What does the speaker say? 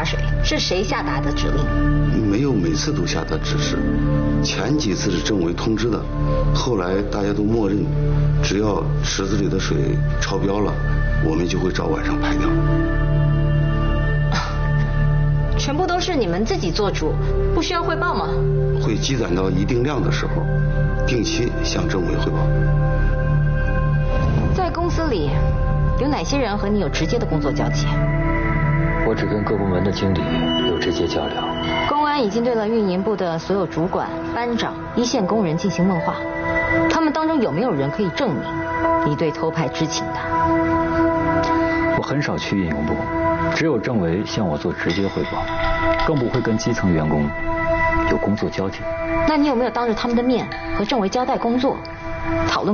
打水，是谁下达的指令？ 没有每次都下达指示，前几次是政委通知的，后来大家都默认，只要池子里的水超标了，我们就会照晚上排掉。 全部都是你们自己做主，不需要汇报吗？ 会积攒到一定量的时候，定期向政委汇报。 在公司里，有哪些人和你有直接的工作交集？ 我只跟各部门的经理有直接交流。 公安已经对了运营部的所有主管、班长、一线工人进行问话，他们当中有没有人可以证明你对偷拍知情的？ 我很少去运营部，只有政委向我做直接汇报，更不会跟基层员工有工作交集。 那你有没有当着他们的面和政委交代工作，讨论